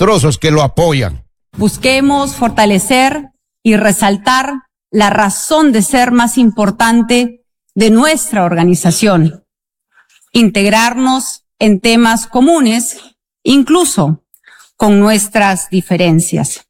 desastrosos que lo apoyan. Busquemos fortalecer y resaltar la razón de ser más importante de nuestra organización, integrarnos en temas comunes, incluso con nuestras diferencias.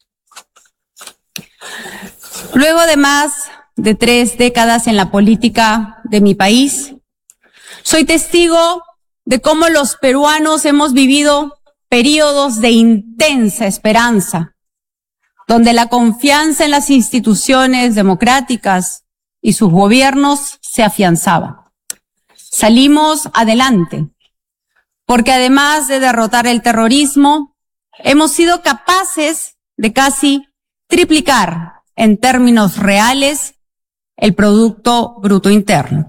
Luego de más de 3 décadas en la política de mi país, soy testigo de cómo los peruanos hemos vivido periodos de intensa esperanza, donde la confianza en las instituciones democráticas y sus gobiernos se afianzaba. Salimos adelante, porque además de derrotar el terrorismo, hemos sido capaces de casi triplicar en términos reales el Producto Bruto Interno.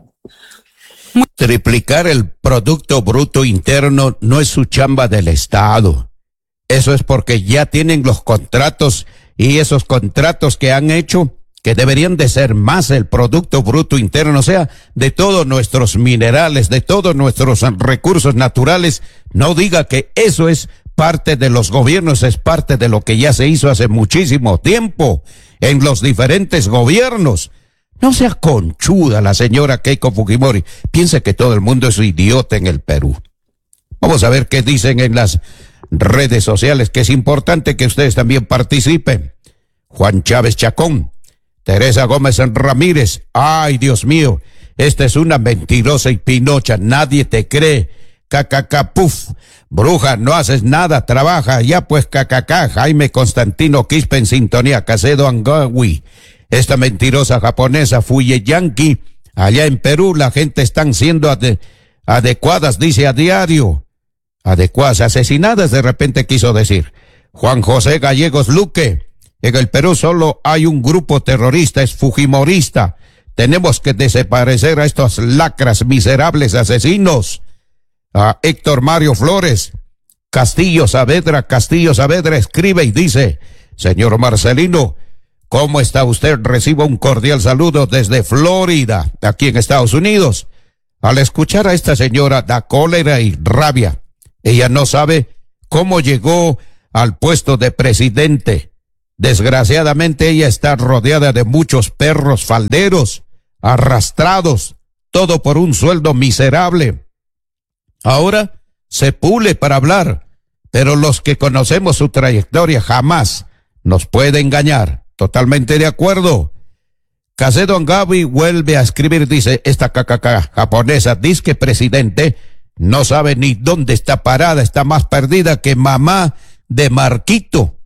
Triplicar el Producto Bruto Interno no es su chamba del Estado. Eso es porque ya tienen los contratos, y esos contratos que han hecho, que deberían de ser más el Producto Bruto Interno, o sea, de todos nuestros minerales, de todos nuestros recursos naturales. No diga que eso es parte de los gobiernos, es parte de lo que ya se hizo hace muchísimo tiempo en los diferentes gobiernos. No sea conchuda la señora Keiko Fujimori. Piense que todo el mundo es idiota en el Perú. Vamos a ver qué dicen en las redes sociales, que es importante que ustedes también participen. Juan Chávez Chacón, Teresa Gómez Ramírez. Ay, Dios mío, esta es una mentirosa y pinocha, nadie te cree. Puf, bruja, no haces nada, trabaja, ya pues Jaime Constantino Quispe en sintonía, Casedo Angawi. Esta mentirosa japonesa Fuye Yankee, allá en Perú la gente están siendo adecuadas, dice a diario. Adecuadas, asesinadas de repente quiso decir. Juan José Gallegos Luque, en el Perú solo hay un grupo terrorista, es fujimorista. Tenemos que desaparecer a estos lacras miserables asesinos. A Héctor Mario Flores, Castillo Saavedra escribe y dice: señor Marcelino, ¿cómo está usted? Recibo un cordial saludo desde Florida, aquí en Estados Unidos. Al escuchar a esta señora da cólera y rabia. Ella no sabe cómo llegó al puesto de presidente. Desgraciadamente ella está rodeada de muchos perros falderos, arrastrados, todo por un sueldo miserable. Ahora se pule para hablar, pero los que conocemos su trayectoria jamás nos puede engañar. Totalmente de acuerdo. Casedo Angawi vuelve a escribir, dice, esta japonesa, disque presidente, no sabe ni dónde está parada, está más perdida que mamá de Marquito.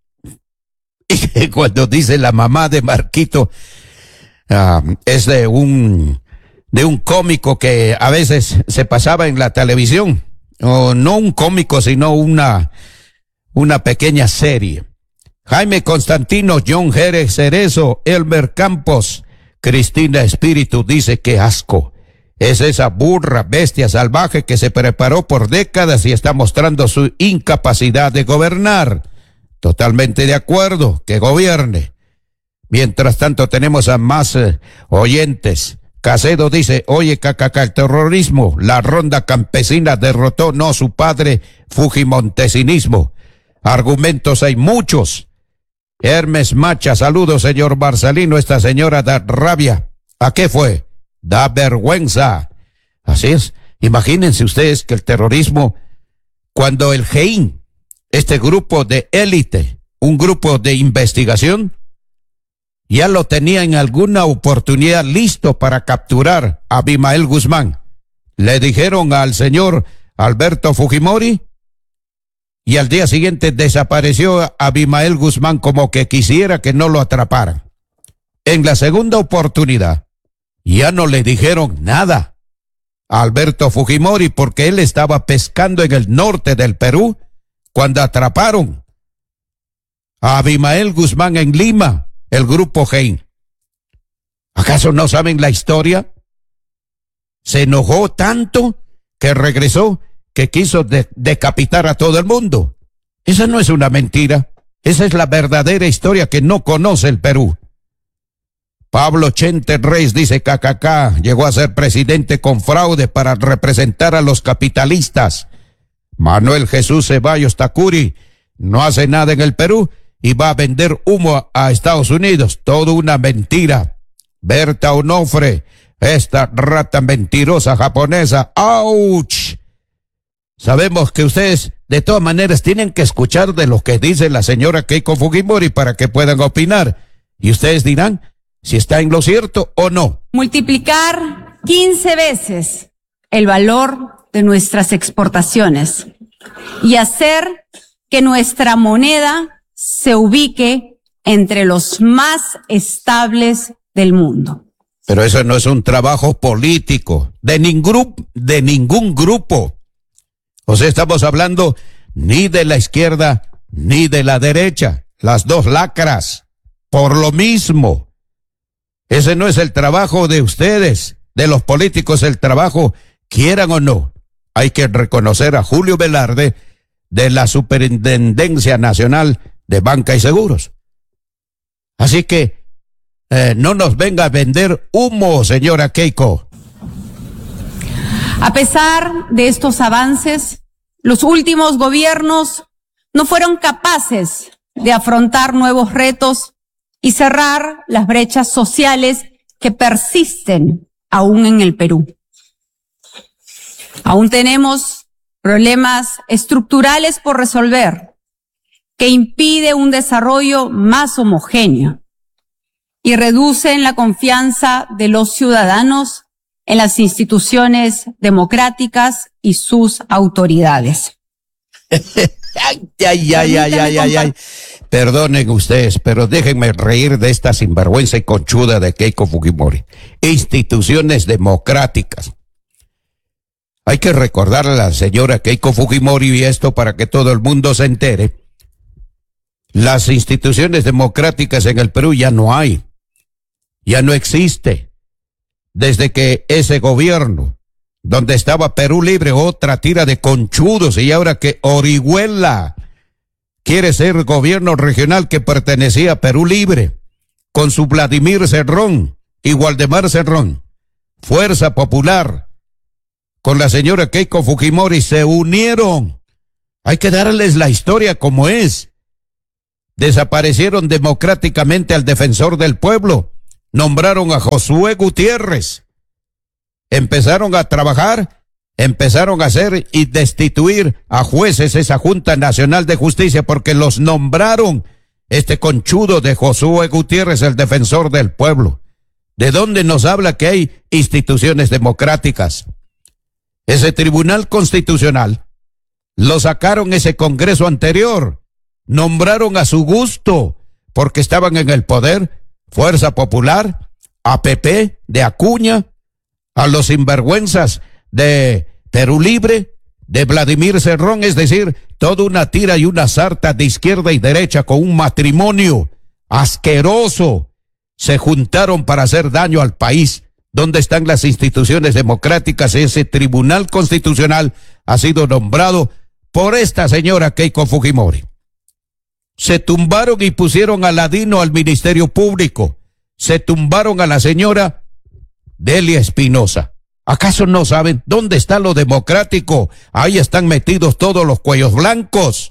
Y cuando dice la mamá de Marquito, es de un cómico que a veces se pasaba en la televisión, o no un cómico, sino una pequeña serie. Jaime Constantino, John Jerez Cerezo, Elmer Campos, Cristina Espíritu dice que asco. Es esa burra, bestia salvaje que se preparó por décadas y está mostrando su incapacidad de gobernar. Totalmente de acuerdo, que gobierne. Mientras tanto tenemos a más oyentes. Casedo dice, oye, el terrorismo, la ronda campesina derrotó, no su padre, fujimontesinismo. Argumentos hay muchos. Hermes Macha, saludos, señor Marcelino, esta señora da rabia. ¿A qué fue? Da vergüenza. Así es. Imagínense ustedes que el terrorismo, cuando el GEIN, este grupo de élite, un grupo de investigación, ya lo tenía en alguna oportunidad listo para capturar a Abimael Guzmán. Le dijeron al señor Alberto Fujimori y al día siguiente desapareció a Abimael Guzmán como que quisiera que no lo atraparan. En la segunda oportunidad ya no le dijeron nada a Alberto Fujimori porque él estaba pescando en el norte del Perú cuando atraparon a Abimael Guzmán en Lima. El grupo GEIN. ¿Acaso no saben la historia? Se enojó tanto que regresó, que quiso decapitar a todo el mundo. Esa no es una mentira. Esa es la verdadera historia que no conoce el Perú. Pablo Chente Reyes dice, KKK llegó a ser presidente con fraude para representar a los capitalistas. Manuel Jesús Ceballos Tacuri, no hace nada en el Perú y va a vender humo a Estados Unidos. Todo una mentira. Berta Onofre, esta rata mentirosa japonesa. ¡Auch! Sabemos que ustedes de todas maneras tienen que escuchar de lo que dice la señora Keiko Fujimori para que puedan opinar. Y ustedes dirán si está en lo cierto o no. Multiplicar 15 veces el valor de nuestras exportaciones y hacer que nuestra moneda se ubique entre los más estables del mundo. Pero eso no es un trabajo político de ningún grupo. O sea, estamos hablando ni de la izquierda ni de la derecha, las dos lacras, por lo mismo. Ese no es el trabajo de ustedes, de los políticos, el trabajo, quieran o no. Hay que reconocer a Julio Velarde de la Superintendencia Nacional de Banca y Seguros. Así que no nos venga a vender humo, señora Keiko. A pesar de estos avances, los últimos gobiernos no fueron capaces de afrontar nuevos retos y cerrar las brechas sociales que persisten aún en el Perú. Aún tenemos problemas estructurales por resolver que impide un desarrollo más homogéneo y reducen la confianza de los ciudadanos en las instituciones democráticas y sus autoridades. Ay. Perdonen ustedes, pero déjenme reír de esta sinvergüenza y conchuda de Keiko Fujimori. Instituciones democráticas. Hay que recordarle a la señora Keiko Fujimori, y esto para que todo el mundo se entere. Las instituciones democráticas en el Perú ya no hay. Ya no existe. Desde que ese gobierno, donde estaba Perú Libre, otra tira de conchudos, y ahora que Orihuela quiere ser gobierno regional que pertenecía a Perú Libre, con su Vladimir Cerrón y Waldemar Cerrón, Fuerza Popular, con la señora Keiko Fujimori, se unieron. Hay que darles la historia como es. Desaparecieron democráticamente al defensor del pueblo. Nombraron a Josué Gutiérrez, empezaron a trabajar, empezaron a hacer y destituir a jueces, esa Junta Nacional de Justicia, porque los nombraron este conchudo de Josué Gutiérrez, el defensor del pueblo. ¿De dónde nos habla que hay instituciones democráticas? Ese Tribunal Constitucional lo sacaron ese Congreso anterior, nombraron a su gusto, porque estaban en el poder. Fuerza Popular, APP de Acuña, a los sinvergüenzas de Perú Libre, de Vladimir Cerrón, es decir, toda una tira y una sarta de izquierda y derecha con un matrimonio asqueroso, se juntaron para hacer daño al país. ¿Dónde están las instituciones democráticas? Ese Tribunal Constitucional ha sido nombrado por esta señora Keiko Fujimori. Se tumbaron y pusieron a Ladino al Ministerio Público. Se tumbaron a la señora Delia Espinosa. ¿Acaso no saben dónde está lo democrático? Ahí están metidos todos los cuellos blancos.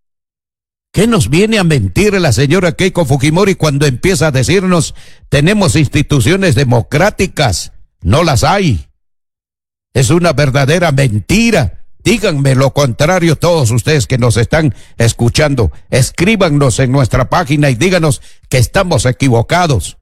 ¿Qué nos viene a mentir la señora Keiko Fujimori cuando empieza a decirnos tenemos instituciones democráticas? No las hay. Es una verdadera mentira. Díganme lo contrario todos ustedes que nos están escuchando. Escríbanos en nuestra página y díganos que estamos equivocados.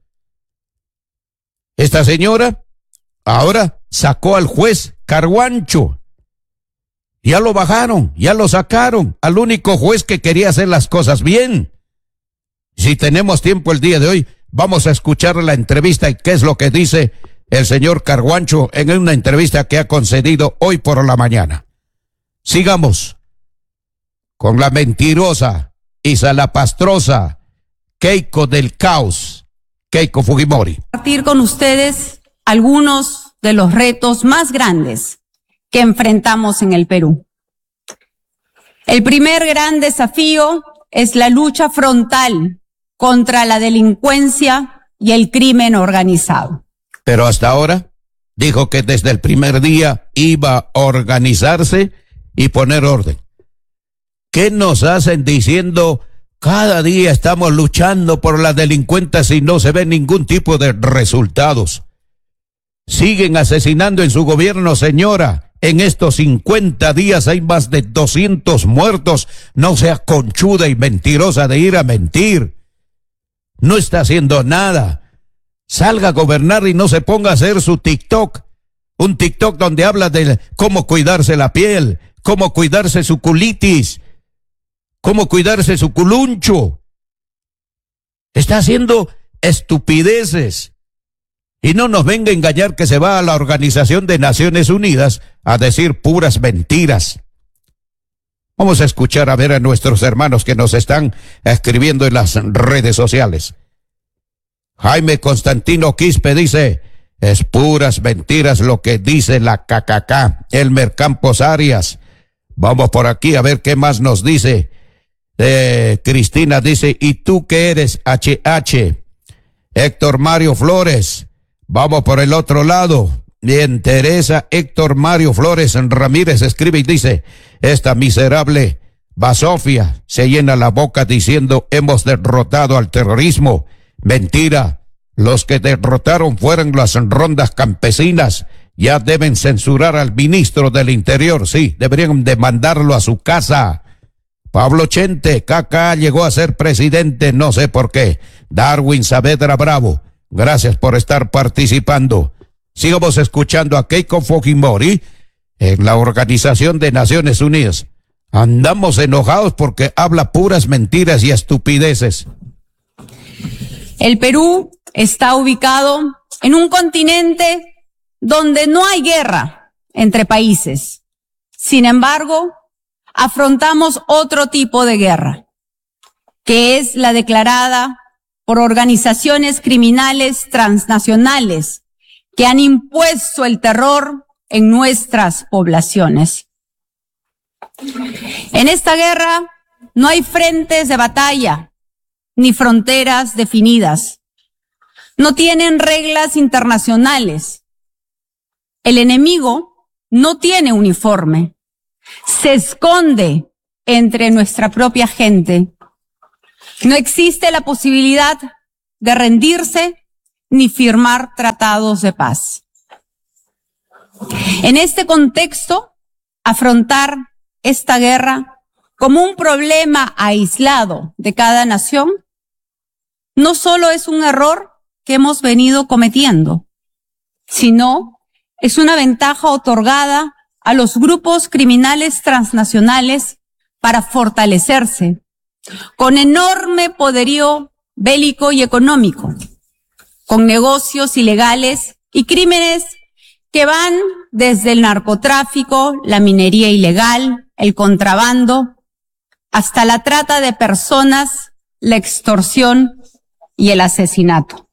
Esta señora ahora sacó al juez Carguancho. Ya lo bajaron, ya lo sacaron, al único juez que quería hacer las cosas bien. Si tenemos tiempo el día de hoy, vamos a escuchar la entrevista y qué es lo que dice el señor Carguancho en una entrevista que ha concedido hoy por la mañana. Sigamos con la mentirosa y salapastrosa Keiko del caos, Keiko Fujimori. Compartir con ustedes algunos de los retos más grandes que enfrentamos en el Perú. El primer gran desafío es la lucha frontal contra la delincuencia y el crimen organizado. Pero hasta ahora dijo que desde el primer día iba a organizarse y poner orden. qué nos hacen diciendo cada día estamos luchando por la delincuencia y no se ve ningún tipo de resultados? Siguen asesinando en su gobierno, señora. En estos 50 días hay más de 200 muertos. No sea conchuda y mentirosa de ir a mentir. No está haciendo nada. Salga a gobernar y no se ponga a hacer su TikTok. Un TikTok donde habla de cómo cuidarse la piel, cómo cuidarse su culitis, cómo cuidarse su culuncho. Está haciendo estupideces. Y no nos venga a engañar que se va a la Organización de Naciones Unidas a decir puras mentiras. Vamos a escuchar a ver a nuestros hermanos que nos están escribiendo en las redes sociales. Jaime Constantino Quispe dice, es puras mentiras lo que dice la KKK. Elmer Campos Arias. Vamos por aquí a ver qué más nos dice. Cristina dice, ¿y tú qué eres, HH? Héctor Mario Flores. Vamos por el otro lado. Bien, Teresa Héctor Mario Flores Ramírez escribe y dice, esta miserable basofia se llena la boca diciendo hemos derrotado al terrorismo. Mentira, los que derrotaron fueron las rondas campesinas. Ya deben censurar al ministro del Interior, sí, deberían demandarlo a su casa. Pablo Chente, KK llegó a ser presidente, no sé por qué. Darwin Saavedra Bravo, gracias por estar participando. Sigamos escuchando a Keiko Fujimori en la Organización de Naciones Unidas. Andamos enojados porque habla puras mentiras y estupideces. El Perú está ubicado en un continente donde no hay guerra entre países. Sin embargo, afrontamos otro tipo de guerra, que es la declarada por organizaciones criminales transnacionales que han impuesto el terror en nuestras poblaciones. En esta guerra no hay frentes de batalla ni fronteras definidas. No tienen reglas internacionales. El enemigo no tiene uniforme. Se esconde entre nuestra propia gente. No existe la posibilidad de rendirse ni firmar tratados de paz. En este contexto, afrontar esta guerra como un problema aislado de cada nación no solo es un error que hemos venido cometiendo, sino es una ventaja otorgada a los grupos criminales transnacionales para fortalecerse con enorme poderío bélico y económico, con negocios ilegales y crímenes que van desde el narcotráfico, la minería ilegal, el contrabando, hasta la trata de personas, la extorsión y el asesinato.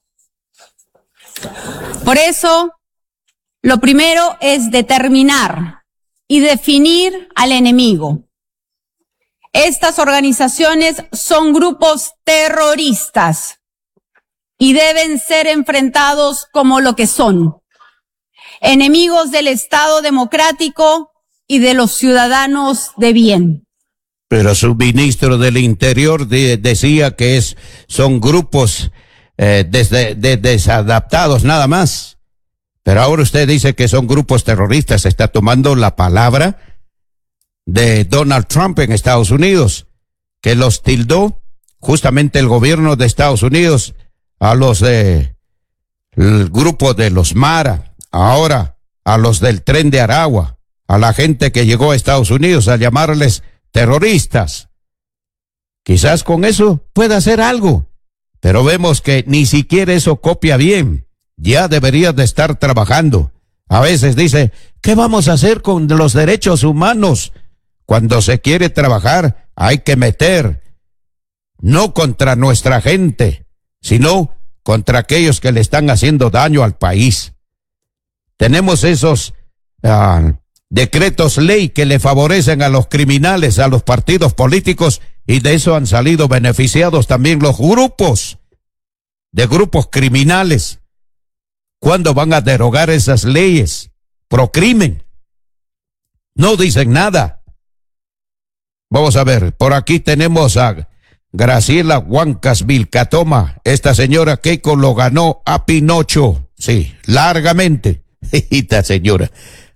Por eso, lo primero es determinar y definir al enemigo. Estas organizaciones son grupos terroristas y deben ser enfrentados como lo que son, enemigos del Estado democrático y de los ciudadanos de bien. Pero su ministro del Interior decía que son grupos desadaptados nada más. Pero ahora usted dice que son grupos terroristas. Está tomando la palabra de Donald Trump en Estados Unidos, que los tildó justamente el gobierno de Estados Unidos a los el grupo de los Mara, ahora a los del Tren de Aragua, a la gente que llegó a Estados Unidos a llamarles terroristas. Quizás con eso pueda hacer algo, pero vemos que ni siquiera eso copia bien. Ya debería de estar trabajando. A veces dice, ¿qué vamos a hacer con los derechos humanos? Cuando se quiere trabajar hay que meter, no contra nuestra gente, sino contra aquellos que le están haciendo daño al país. Tenemos esos decretos ley que le favorecen a los criminales, a los partidos políticos, y de eso han salido beneficiados también los grupos criminales. ¿Cuándo van a derogar esas leyes pro crimen? No dicen nada. Vamos a ver, por aquí tenemos a Graciela Huancas Vilcatoma. Esta señora Keiko lo ganó a Pinocho. Sí, largamente. Esta señora.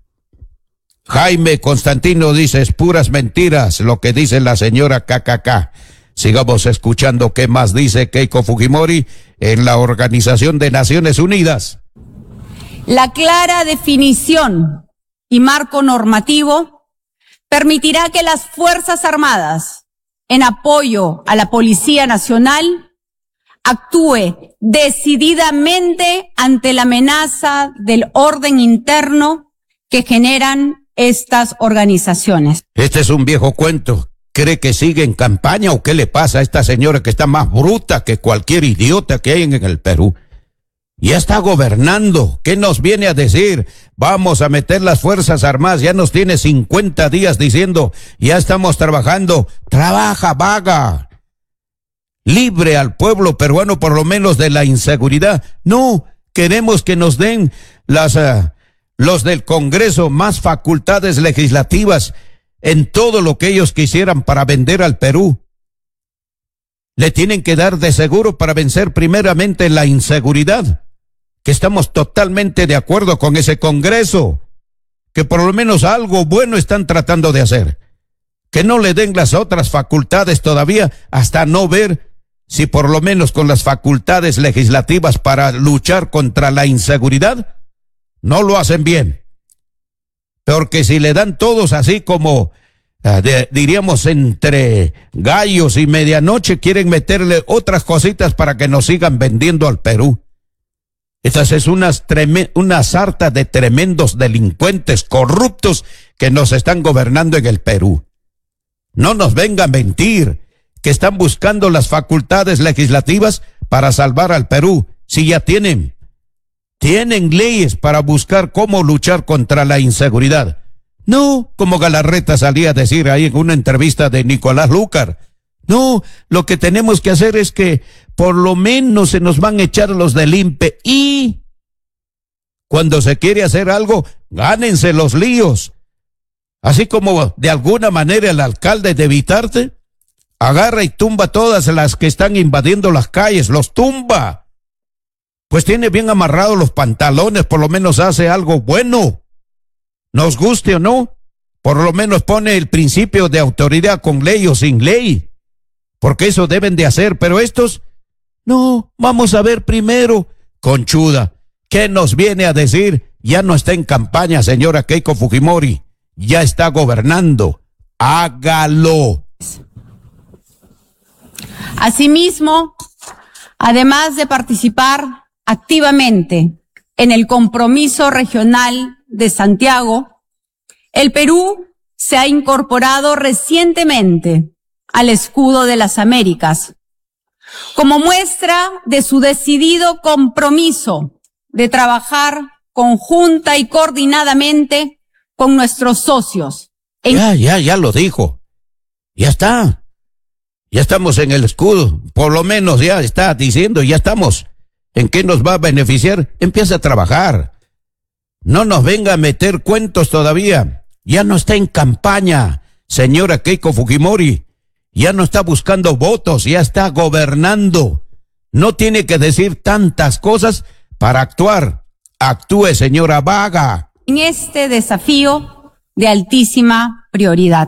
Jaime Constantino dice, es puras mentiras lo que dice la señora KKK. Sigamos escuchando qué más dice Keiko Fujimori en la Organización de Naciones Unidas. La clara definición y marco normativo permitirá que las Fuerzas Armadas, en apoyo a la Policía Nacional, actúe decididamente ante la amenaza del orden interno que generan estas organizaciones. Este es un viejo cuento. ¿Cree que sigue en campaña o qué le pasa a esta señora que está más bruta que cualquier idiota que hay en el Perú? Ya está gobernando. ¿Qué nos viene a decir? Vamos a meter las Fuerzas Armadas. Ya nos tiene 50 días diciendo, ya estamos trabajando. Trabaja, vaga. Libre al pueblo peruano por lo menos de la inseguridad. No, queremos que nos den los del Congreso más facultades legislativas en todo lo que ellos quisieran para vender al Perú. Le tienen que dar de seguro para vencer primeramente la inseguridad, que estamos totalmente de acuerdo con ese Congreso, que por lo menos algo bueno están tratando de hacer. Que no le den las otras facultades todavía hasta no ver si por lo menos con las facultades legislativas para luchar contra la inseguridad no lo hacen bien. Porque si le dan todos así como, diríamos, entre gallos y medianoche, quieren meterle otras cositas para que nos sigan vendiendo al Perú. Estas es una sarta de tremendos delincuentes corruptos que nos están gobernando en el Perú. No nos vengan a mentir que están buscando las facultades legislativas para salvar al Perú. Si ya tienen leyes para buscar cómo luchar contra la inseguridad. No, como Galarreta salía a decir ahí en una entrevista de Nicolás Lúcar. No, lo que tenemos que hacer es que por lo menos se nos van a echar los del INPE y cuando se quiere hacer algo, gánense los líos. Así como de alguna manera el alcalde de Vitarte agarra y tumba todas las que están invadiendo las calles, los tumba. Pues tiene bien amarrados los pantalones, por lo menos hace algo bueno. Nos guste o no, por lo menos pone el principio de autoridad con ley o sin ley. Porque eso deben de hacer, pero estos, no, vamos a ver primero. Conchuda, ¿qué nos viene a decir? Ya no está en campaña, señora Keiko Fujimori, ya está gobernando. Hágalo. Asimismo, además de participar activamente en el compromiso regional de Santiago, el Perú se ha incorporado recientemente al Escudo de las Américas, como muestra de su decidido compromiso de trabajar conjunta y coordinadamente con nuestros socios. Ya lo dijo. Ya está. Ya estamos en el escudo. Por lo menos ya está diciendo, ya estamos. ¿En qué nos va a beneficiar? Empieza a trabajar. No nos venga a meter cuentos todavía. Ya no está en campaña, señora Keiko Fujimori. Ya no está buscando votos, ya está gobernando. No tiene que decir tantas cosas para actuar. Actúe, señora vaga. En este desafío de altísima prioridad.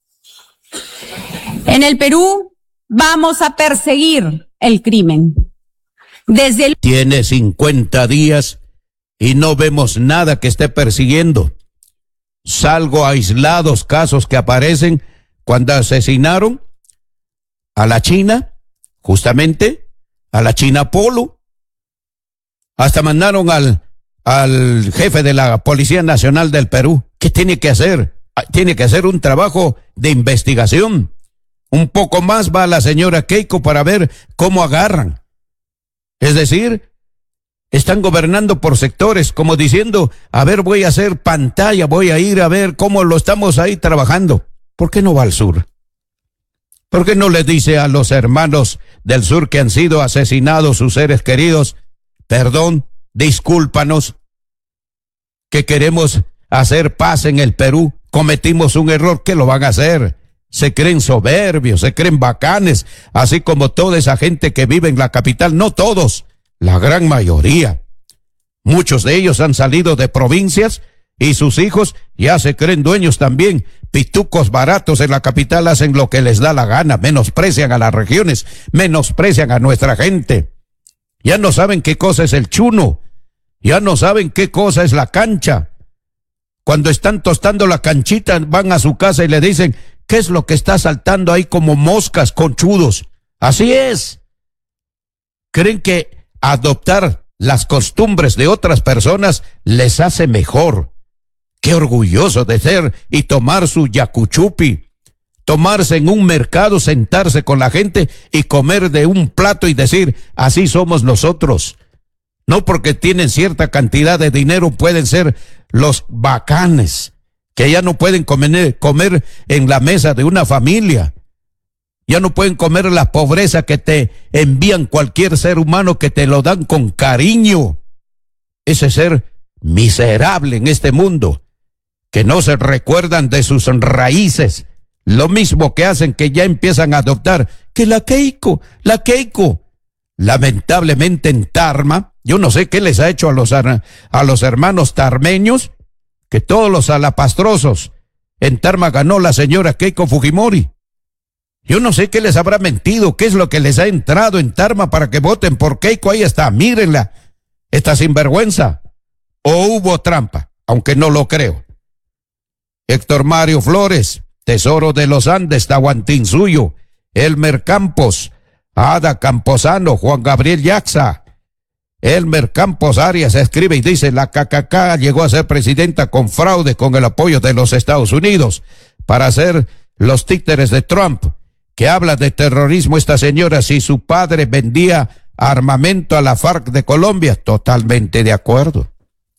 En el Perú vamos a perseguir el crimen. Tiene 50 días y no vemos nada que esté persiguiendo. Salvo aislados casos que aparecen cuando asesinaron a la China, justamente, a la China Polo. Hasta mandaron al jefe de la Policía Nacional del Perú. ¿Qué tiene que hacer? Tiene que hacer un trabajo de investigación. Un poco más va la señora Keiko para ver cómo agarran. Es decir, están gobernando por sectores, como diciendo, a ver, voy a hacer pantalla, voy a ir a ver cómo lo estamos ahí trabajando. ¿Por qué no va al sur? ¿Por qué no le dice a los hermanos del sur que han sido asesinados sus seres queridos, perdón, discúlpanos, que queremos hacer paz en el Perú, cometimos un error? ¿Qué lo van a hacer? se creen soberbios, se creen bacanes, así como toda esa gente que vive en la capital, no todos, la gran mayoría. Muchos de ellos han salido de provincias y sus hijos ya se creen dueños también. Pitucos baratos en la capital hacen lo que les da la gana, menosprecian a las regiones, menosprecian a nuestra gente. Ya no saben qué cosa es el chuno, ya no saben qué cosa es la cancha. Cuando están tostando la canchita, van a su casa y le dicen, ¿qué es lo que está saltando ahí como moscas, conchudos? Así es. Creen que adoptar las costumbres de otras personas les hace mejor. Qué orgulloso de ser y tomar su yacuchupi, tomarse en un mercado, sentarse con la gente y comer de un plato y decir, así somos nosotros. No porque tienen cierta cantidad de dinero pueden ser los bacanes, que ya no pueden comer en la mesa de una familia. Ya no pueden comer la pobreza que te envían cualquier ser humano, que te lo dan con cariño. Ese ser miserable en este mundo, que no se recuerdan de sus raíces. Lo mismo que hacen, que ya empiezan a adoptar, que la Keiko. Lamentablemente en Tarma, yo no sé qué les ha hecho a los hermanos tarmeños, que todos los alapastrosos en Tarma ganó la señora Keiko Fujimori. Yo no sé qué les habrá mentido, qué es lo que les ha entrado en Tarma para que voten por Keiko. Ahí está, mírenla, esta sinvergüenza. O hubo trampa, aunque no lo creo. Héctor Mario Flores, Tesoro de los Andes, Tahuantinsuyo, Elmer Campos, Ada Camposano, Juan Gabriel Yaxa, Elmer Campos Arias escribe y dice, la KKK llegó a ser presidenta con fraude, con el apoyo de los Estados Unidos, para hacer los títeres de Trump. Que habla de terrorismo esta señora, si su padre vendía armamento a la FARC de Colombia, totalmente de acuerdo.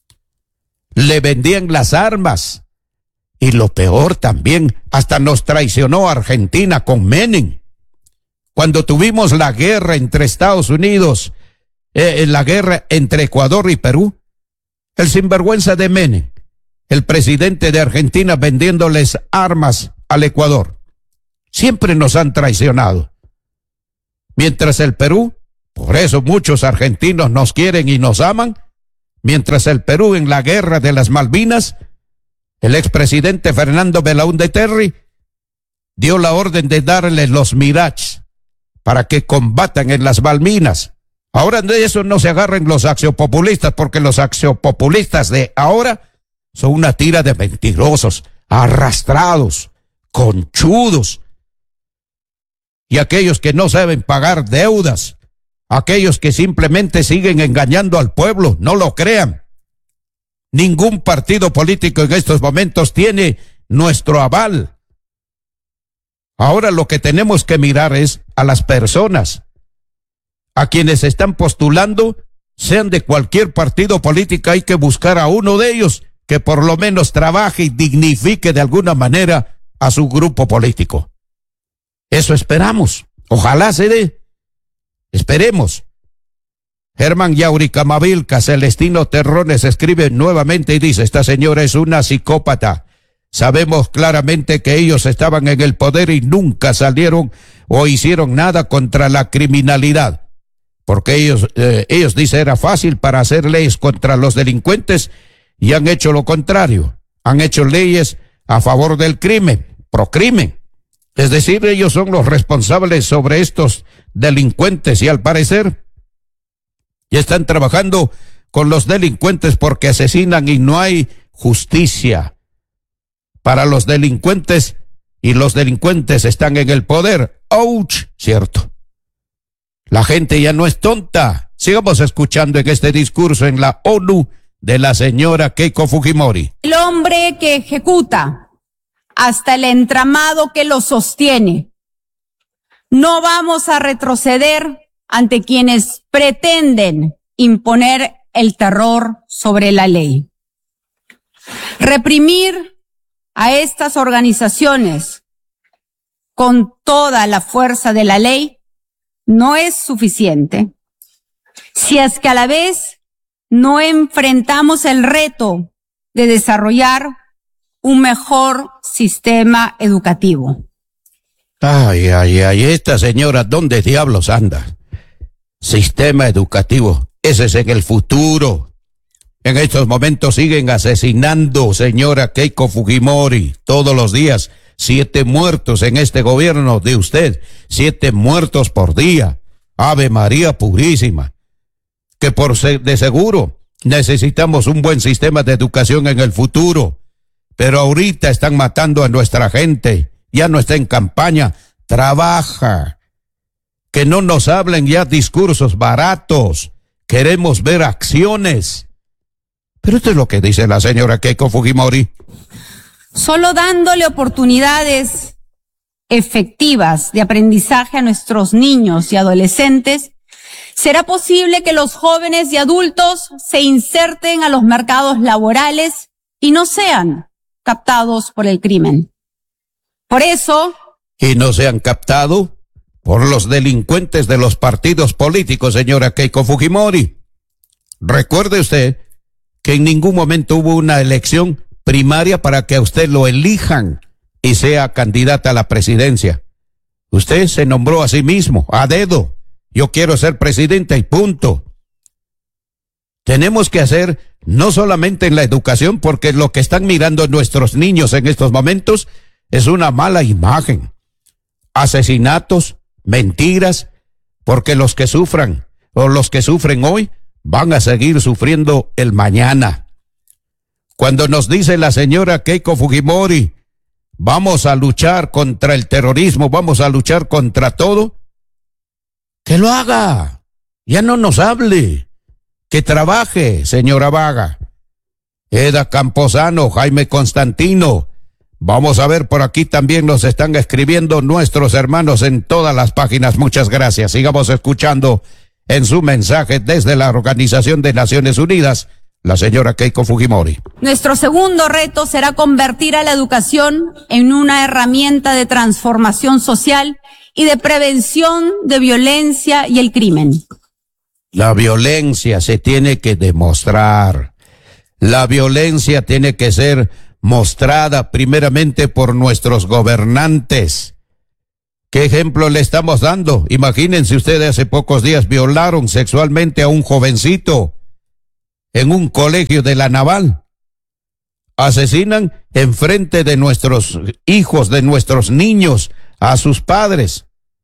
Le vendían las armas. Y lo peor también, hasta nos traicionó Argentina con Menem. Cuando tuvimos la guerra entre Estados Unidos, la guerra entre Ecuador y Perú, el sinvergüenza de Menem, el presidente de Argentina vendiéndoles armas al Ecuador. Siempre nos han traicionado. Mientras el Perú, por eso muchos argentinos nos quieren y nos aman, mientras el Perú en la guerra de las Malvinas, el expresidente Fernando Belaúnde Terry dio la orden de darles los Mirage para que combatan en las Malvinas. Ahora de eso no se agarren los axiopopulistas, porque los axiopopulistas de ahora son una tira de mentirosos, arrastrados, conchudos. Y aquellos que no saben pagar deudas, aquellos que simplemente siguen engañando al pueblo, no lo crean. Ningún partido político en estos momentos tiene nuestro aval. Ahora lo que tenemos que mirar es a las personas, a quienes están postulando, sean de cualquier partido político. Hay que buscar a uno de ellos que por lo menos trabaje y dignifique de alguna manera a su grupo político. Eso esperamos. Ojalá se dé. Esperemos. Germán Yauricamavilca, Celestino Terrones escribe nuevamente y dice, esta señora es una psicópata. Sabemos claramente que ellos estaban en el poder y nunca salieron o hicieron nada contra la criminalidad. Porque ellos dicen, era fácil para hacer leyes contra los delincuentes y han hecho lo contrario. Han hecho leyes a favor del crimen, procrimen. Es decir, ellos son los responsables sobre estos delincuentes y al parecer ya están trabajando con los delincuentes porque asesinan y no hay justicia para los delincuentes y los delincuentes están en el poder. ¡Ouch! Cierto. La gente ya no es tonta. Sigamos escuchando en este discurso en la ONU de la señora Keiko Fujimori. El hombre que ejecuta hasta el entramado que lo sostiene. No vamos a retroceder ante quienes pretenden imponer el terror sobre la ley. Reprimir a estas organizaciones con toda la fuerza de la ley no es suficiente si es que a la vez no enfrentamos el reto de desarrollar un mejor sistema educativo. Ay, esta señora, ¿dónde diablos anda? Sistema educativo, ese es en el futuro. En estos momentos siguen asesinando, señora Keiko Fujimori, todos los días. 7 muertos en este gobierno de usted, 7 muertos por día. Ave María Purísima. Que de seguro necesitamos un buen sistema de educación en el futuro. Pero ahorita están matando a nuestra gente. Ya no está en campaña. Trabaja. Que no nos hablen ya discursos baratos. Queremos ver acciones. Pero esto es lo que dice la señora Keiko Fujimori. Solo dándole oportunidades efectivas de aprendizaje a nuestros niños y adolescentes, será posible que los jóvenes y adultos se inserten a los mercados laborales y no sean captados por el crimen. Por eso... Y no sean captados por los delincuentes de los partidos políticos, señora Keiko Fujimori. Recuerde usted que en ningún momento hubo una elección primaria para que a usted lo elijan y sea candidata a la presidencia. Usted se nombró a sí mismo, a dedo. Yo quiero ser presidenta y punto. Tenemos que hacer no solamente en la educación, porque lo que están mirando nuestros niños en estos momentos es una mala imagen. Asesinatos, mentiras, porque los que sufran o los que sufren hoy van a seguir sufriendo el mañana. Cuando nos dice la señora Keiko Fujimori, vamos a luchar contra el terrorismo, vamos a luchar contra todo, que lo haga, ya no nos hable, que trabaje, señora Vaga. Eda Camposano, Jaime Constantino, vamos a ver, por aquí también nos están escribiendo nuestros hermanos en todas las páginas, muchas gracias. Sigamos escuchando en su mensaje desde la Organización de Naciones Unidas, la señora Keiko Fujimori. Nuestro segundo reto será convertir a la educación en una herramienta de transformación social y de prevención de violencia y el crimen. La violencia se tiene que demostrar. La violencia tiene que ser mostrada primeramente por nuestros gobernantes. ¿Qué ejemplo le estamos dando? Imagínense ustedes, hace pocos días violaron sexualmente a un jovencito en un colegio de la Naval. Asesinan enfrente de nuestros hijos, de nuestros niños, a sus padres.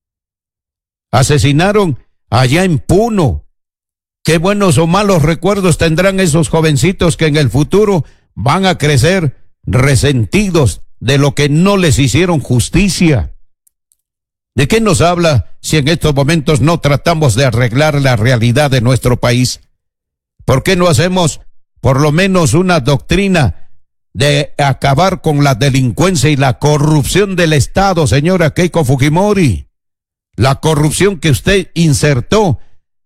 Asesinaron allá en Puno. Qué buenos o malos recuerdos tendrán esos jovencitos que en el futuro van a crecer resentidos de lo que no les hicieron justicia. ¿De qué nos habla si en estos momentos no tratamos de arreglar la realidad de nuestro país? ¿Por qué no hacemos por lo menos una doctrina de acabar con la delincuencia y la corrupción del Estado, señora Keiko Fujimori? La corrupción que usted insertó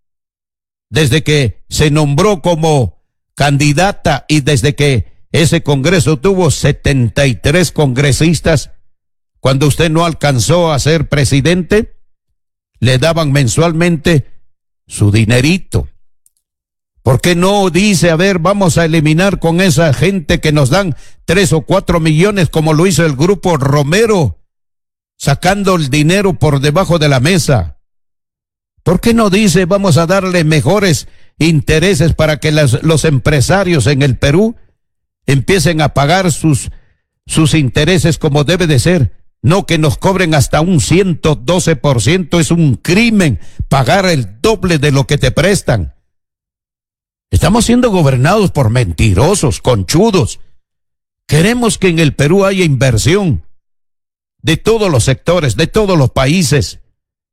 desde que se nombró como candidata y desde que ese Congreso tuvo 73 congresistas, cuando usted no alcanzó a ser presidente, le daban mensualmente su dinerito. ¿Por qué no dice, a ver, vamos a eliminar con esa gente que nos dan 3 o 4 millones como lo hizo el grupo Romero, sacando el dinero por debajo de la mesa? ¿Por qué no dice, vamos a darle mejores intereses para que los empresarios en el Perú empiecen a pagar sus intereses como debe de ser? No que nos cobren hasta un 112%, es un crimen pagar el doble de lo que te prestan. Estamos siendo gobernados por mentirosos, conchudos. Queremos que en el Perú haya inversión de todos los sectores, de todos los países,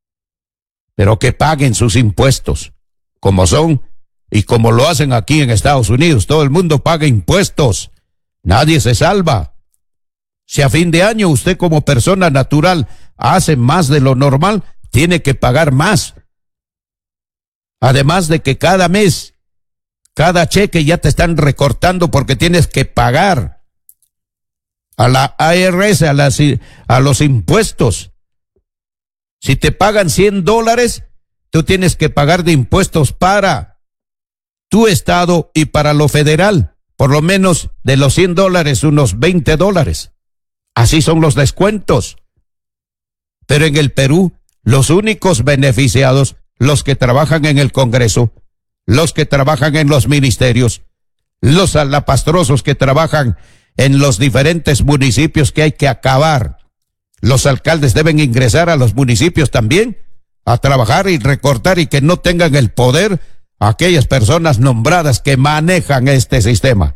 pero que paguen sus impuestos, como son y como lo hacen aquí en Estados Unidos. Todo el mundo paga impuestos, nadie se salva. Si a fin de año usted como persona natural hace más de lo normal, tiene que pagar más. Además de que cada mes, cada cheque ya te están recortando porque tienes que pagar a la ARS, a los impuestos. Si te pagan $100, tú tienes que pagar de impuestos para tu estado y para lo federal. Por lo menos de los $100, unos $20. Así son los descuentos. Pero en el Perú, los únicos beneficiados, los que trabajan en el Congreso, los que trabajan en los ministerios, los alapastrosos que trabajan en los diferentes municipios que hay que acabar. Los alcaldes deben ingresar a los municipios también a trabajar y recortar, y que no tengan el poder aquellas personas nombradas que manejan este sistema.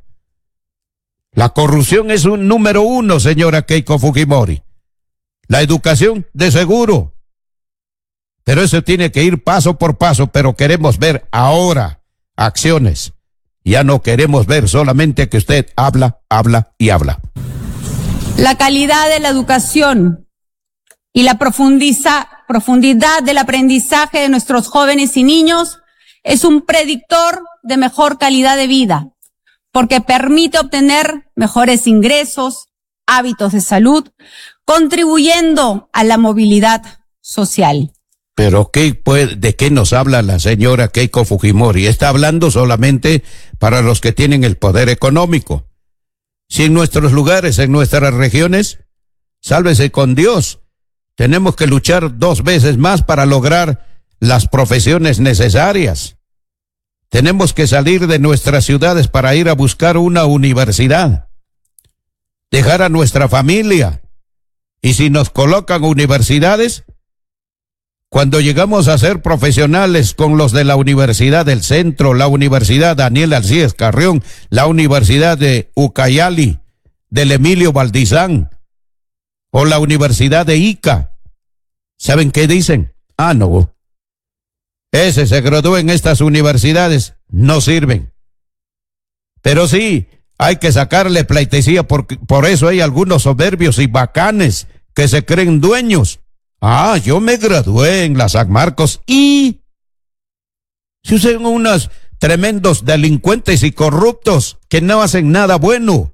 La corrupción es un número uno, señora Keiko Fujimori. La educación, de seguro. Pero eso tiene que ir paso por paso, pero queremos ver ahora acciones. Ya no queremos ver solamente que usted habla, habla y habla. La calidad de la educación y la profundidad del aprendizaje de nuestros jóvenes y niños es un predictor de mejor calidad de vida, porque permite obtener mejores ingresos, hábitos de salud, contribuyendo a la movilidad social. Pero ¿de qué nos habla la señora Keiko Fujimori? Está hablando solamente para los que tienen el poder económico. Si en nuestros lugares, en nuestras regiones, sálvese con Dios, tenemos que luchar 2 veces más para lograr las profesiones necesarias. Tenemos que salir de nuestras ciudades para ir a buscar una universidad, dejar a nuestra familia. Y si nos colocan universidades, cuando llegamos a ser profesionales con los de la Universidad del Centro, la Universidad Daniel Alcides Carrión, la Universidad de Ucayali, del Emilio Valdizán, o la Universidad de Ica, ¿saben qué dicen? Ah, no, ese se graduó en estas universidades, no sirven. Pero sí, hay que sacarle pleitesía, porque por eso hay algunos soberbios y bacanes que se creen dueños. Ah, yo me gradué en la San Marcos y si son unos tremendos delincuentes y corruptos que no hacen nada bueno.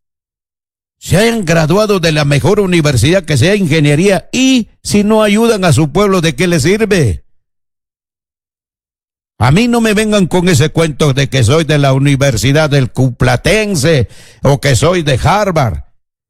Se hayan graduado de la mejor universidad que sea ingeniería y si no ayudan a su pueblo, ¿de qué les sirve? A mí no me vengan con ese cuento de que soy de la Universidad del Cuplatense o que soy de Harvard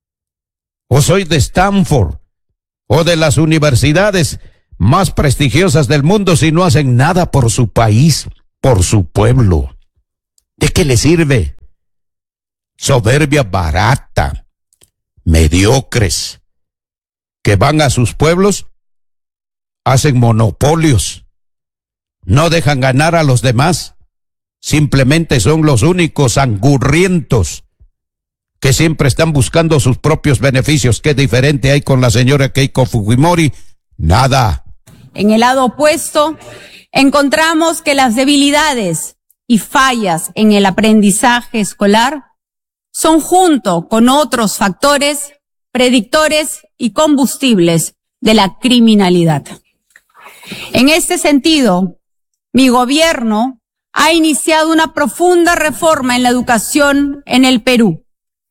o soy de Stanford o de las universidades más prestigiosas del mundo si no hacen nada por su país, por su pueblo. ¿De qué les sirve? Soberbia barata, mediocres, que van a sus pueblos, hacen monopolios, no dejan ganar a los demás, simplemente son los únicos angurrientos que siempre están buscando sus propios beneficios. ¿Qué diferente hay con la señora Keiko Fujimori? Nada. En el lado opuesto, encontramos que las debilidades y fallas en el aprendizaje escolar son, junto con otros factores, predictores y combustibles de la criminalidad. En este sentido, mi gobierno ha iniciado una profunda reforma en la educación en el Perú.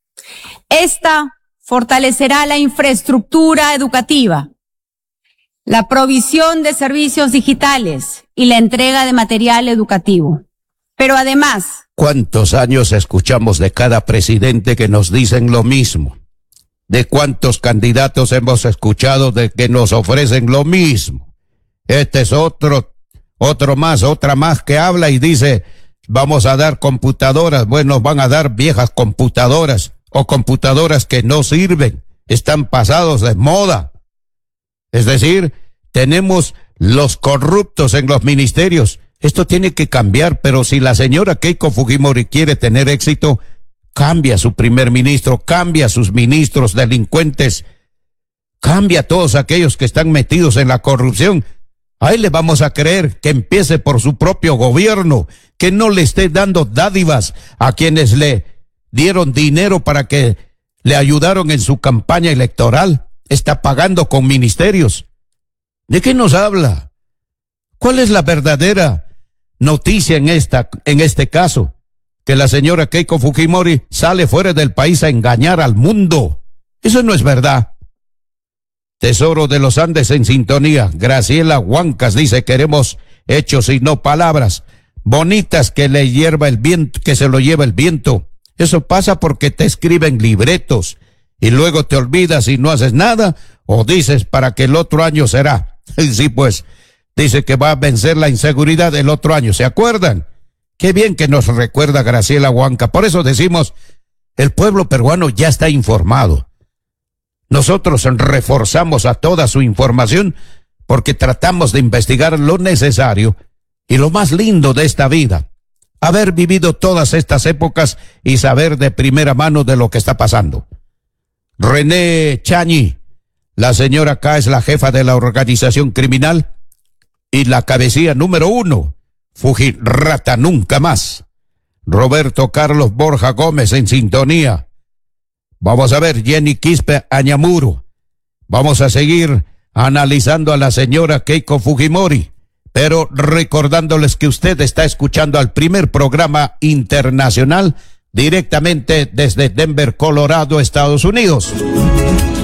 Esta fortalecerá la infraestructura educativa, la provisión de servicios digitales y la entrega de material educativo. Pero además, ¿cuántos años escuchamos de cada presidente que nos dicen lo mismo? ¿De cuántos candidatos hemos escuchado de que nos ofrecen lo mismo? Este es otra más que habla y dice, vamos a dar computadoras. Bueno, van a dar viejas computadoras o computadoras que no sirven, están pasados de moda. Es decir, tenemos los corruptos en los ministerios. Esto tiene que cambiar, pero si la señora Keiko Fujimori quiere tener éxito, cambia a su primer ministro, cambia a sus ministros delincuentes, cambia a todos aquellos que están metidos en la corrupción. Ahí le vamos a creer, que empiece por su propio gobierno, que no le esté dando dádivas a quienes le dieron dinero para que le ayudaron en su campaña electoral. Está pagando con ministerios. ¿De qué nos habla? ¿Cuál es la verdadera noticia en este caso? Que la señora Keiko Fujimori sale fuera del país a engañar al mundo. Eso no es verdad. Tesoro de los Andes en sintonía. Graciela Huancas dice, queremos hechos y no palabras bonitas que se lo lleva el viento. Eso pasa porque te escriben libretos y luego te olvidas y no haces nada, ¿O dices para que el otro año será? Sí, pues, dice que va a vencer la inseguridad el otro año. ¿Se acuerdan? Qué bien que nos recuerda Graciela Huanca. Por eso decimos, el pueblo peruano ya está informado. Nosotros reforzamos a toda su información porque tratamos de investigar lo necesario y lo más lindo de esta vida. Haber vivido todas estas épocas y saber de primera mano de lo que está pasando. René Chañi, la señora acá es la jefa de la organización criminal y la cabecilla número 1, Fujirata nunca más. Roberto Carlos Borja Gómez en sintonía. Vamos a ver Jenny Quispe Añamuro. Vamos a seguir analizando a la señora Keiko Fujimori, pero recordándoles que usted está escuchando al primer programa internacional directamente desde Denver, Colorado, Estados Unidos.